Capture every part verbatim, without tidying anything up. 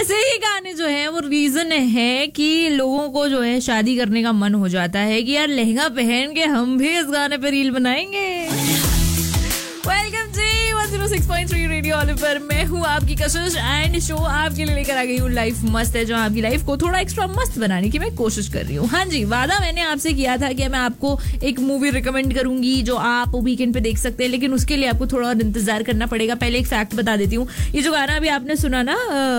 ऐसे ही गाने जो है वो रीजन है कि लोगों को जो है शादी करने का मन हो जाता है कि यार लहंगा पहन के हम भी इस गाने पे रील बनाएंगे। वेलकम जी one zero six point three radio all पर मैं हूँ आपकी कशिश एंड शो आपके लिए लेकर आ गई हूँ लाइफ मस्त है, जो आपकी लाइफ को थोड़ा एक्स्ट्रा मस्त बनाने की मैं कोशिश कर रही हूँ। हाँ जी, वादा मैंने आपसे किया था कि मैं आपको एक मूवी रिकमेंड करूंगी जो आप वीकेंड पे देख सकते हैं, लेकिन उसके लिए आपको थोड़ा और इंतजार करना पड़ेगा। पहले एक फैक्ट बता देती हूँ, ये जो गाना अभी आपने सुना ना,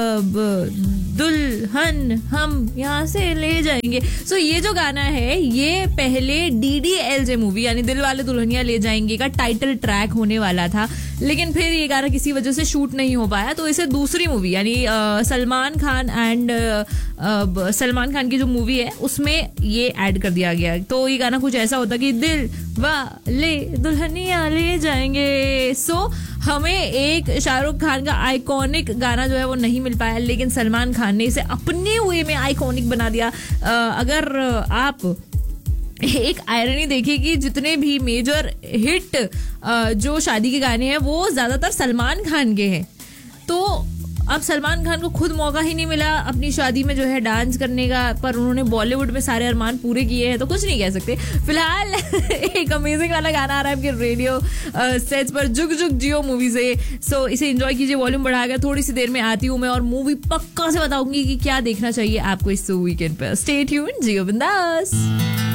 दुल्हन हम यहाँ से ले जाएंगे, सो so, ये जो गाना है ये पहले D D L J movie यानी दिल वाले दुल्हनिया ले जाएंगे का टाइटल ट्रैक होने वाला था, लेकिन फिर ये गाना किसी वजह से शूट नहीं हो पाया, तो इसे दूसरी मूवी यानी सलमान खान एंड सलमान खान की जो मूवी है उसमें ये ऐड कर दिया गया। तो ये गाना कुछ ऐसा होता कि दिल वाले दुल्हनिया ले जाएंगे। सो so, हमें एक शाहरुख खान का आइकॉनिक गाना जो है वो नहीं मिल पाया, लेकिन सलमान खान ने इसे अपने वे में आइकॉनिक बना दिया। आ, अगर आप एक आयरनी देखिए कि जितने भी मेजर हिट जो शादी के गाने हैं वो ज्यादातर सलमान खान के हैं, तो अब सलमान खान को खुद मौका ही नहीं मिला अपनी शादी में जो है डांस करने का, पर उन्होंने बॉलीवुड में सारे अरमान पूरे किए हैं, तो कुछ नहीं कह सकते। फिलहाल एक अमेजिंग वाला गाना आ रहा है आपके रेडियो सेट्स पर, जुग जुग जियो मूवी से। सो इसे एंजॉय कीजिए, वॉल्यूम बढ़ाकर। थोड़ी सी देर में आती हूँ मैं और मूवी पक्का से बताऊंगी कि क्या देखना चाहिए आपको इस वीकेंड पर। स्टे ट्यून्ड, जियो बिंदास।